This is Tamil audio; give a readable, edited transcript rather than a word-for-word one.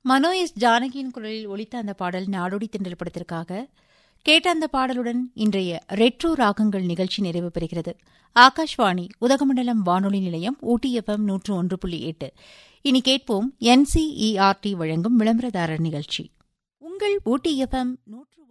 மனோ எஸ் ஜானகியின் குரலில் ஒலித்த அந்த பாடல் நாடோடி தென்றல் படத்திற்காக. கேட்ட அந்த பாடலுடன் இன்றைய ரெட்ரோ ராகங்கள் நிகழ்ச்சி நிறைவு பெறுகிறது. ஆகாஷ்வாணி உதகமண்டலம் வானொலி நிலையம் ஊட்டி FM 101.8. இனி கேட்போம் NCERT வழங்கும் விளம்பரதாரர் நிகழ்ச்சி. உங்கள் ஊட்டி FM 101.